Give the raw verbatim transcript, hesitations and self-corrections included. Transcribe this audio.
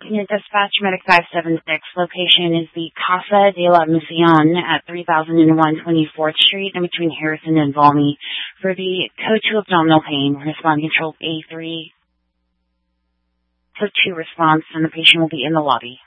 Unit Dispatch Medic five seven six. Location is the Casa de la Misión at three thousand one twenty-fourth Street in between Harrison and Valmy. For the code two abdominal pain, responding control A three. So two response, and the patient will be in the lobby.